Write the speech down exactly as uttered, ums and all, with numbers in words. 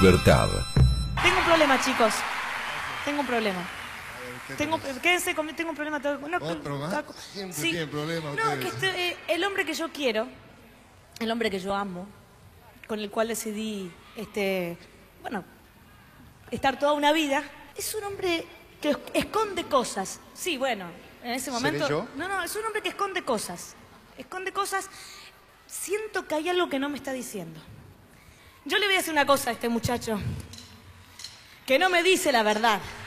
libertad. Tengo un problema, chicos. Tengo un problema. Tengo, quédense conmigo, tengo un problema. No, ¿Otro más? Siempre sí. tienen problemas No, ustedes. que este, eh, el hombre que yo quiero, el hombre que yo amo, con el cual decidí, este, bueno, estar toda una vida, es un hombre que es- esconde cosas. Sí, bueno, en ese momento... ¿Seré yo? No, no, es un hombre que esconde cosas. Esconde cosas. Siento que hay algo que no me está diciendo. Yo le voy a decir una cosa a este muchacho, que no me dice la verdad.